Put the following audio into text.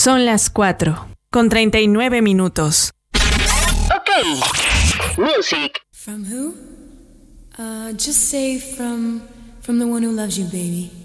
Son las 4:39. Okay. Music. From who? Just say from the one who loves you, baby.